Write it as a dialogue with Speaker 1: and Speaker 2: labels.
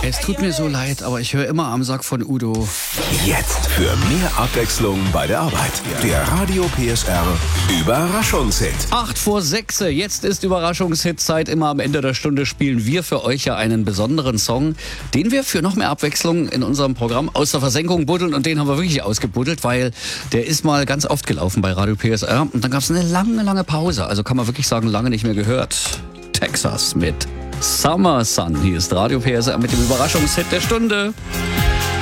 Speaker 1: Es tut mir so leid, aber ich höre immer am Sack von Udo.
Speaker 2: Jetzt für mehr Abwechslung bei der Arbeit. Der Radio PSR Überraschungshit.
Speaker 1: 8:06, jetzt ist Überraschungshit-Zeit. Immer am Ende der Stunde spielen wir für euch ja einen besonderen Song, den wir für noch mehr Abwechslung in unserem Programm aus der Versenkung buddeln. Und den haben wir wirklich ausgebuddelt, weil der ist mal ganz oft gelaufen bei Radio PSR. Und dann gab es eine lange Pause. Also kann man wirklich sagen, lange nicht mehr gehört. Texas mit Summer Sun. Hier ist Radio PSR mit dem Überraschungshit der Stunde.